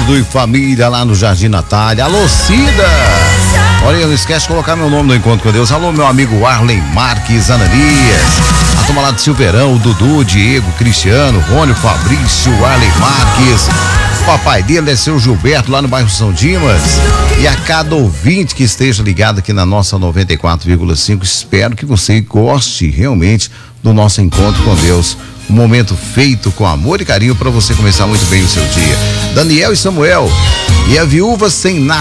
Dudu e família lá no Jardim Natália. Alô, Cida! Olha, não esquece de colocar meu nome no Encontro com Deus. Alô, meu amigo Arlen Marques, Ananias. A turma lá de Silveirão, o Dudu, o Diego, Cristiano, Rônio, Fabrício, Arlen Marques. O papai dele é seu Gilberto, lá no bairro São Dimas. E a cada ouvinte que esteja ligado aqui na nossa 94,5, espero que você goste realmente do nosso Encontro com Deus. Um momento feito com amor e carinho para você começar muito bem o seu dia. Daniel e Samuel. E a viúva sem nada.